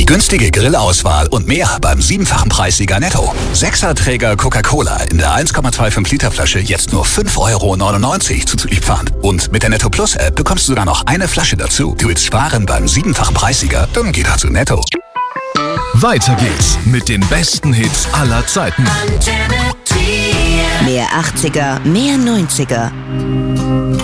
Die günstige Grillauswahl und mehr beim 7-fachen Preissieger Netto. 6er-Träger Coca-Cola in der 1,25 Liter Flasche jetzt nur 5,99 € zuzuliefernd. Und mit der Netto Plus App bekommst du sogar noch eine Flasche dazu. Du willst sparen beim 7-fachen Preissieger? Dann geh doch zu Netto. Weiter geht's mit den besten Hits aller Zeiten. Mehr 80er, mehr 90er.